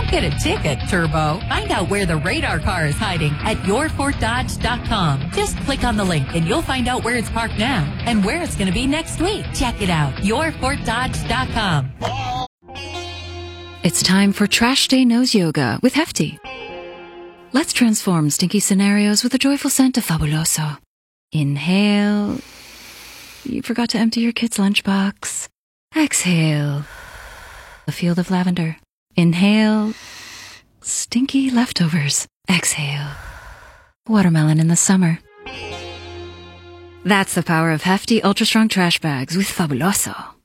Get a ticket, Turbo. Find out where the radar car is hiding at yourfortdodge.com. Just click on the link and you'll find out where it's parked now and where it's going to be next week. Check it out. yourfortdodge.com. It's time for Trash Day Nose Yoga with Hefty. Let's transform stinky scenarios with a joyful scent of Fabuloso. Inhale. You forgot to empty your kid's lunchbox. Exhale. A field of lavender. Inhale. Stinky leftovers. Exhale. Watermelon in the summer. That's the power of Hefty Ultra Strong Trash Bags with Fabuloso.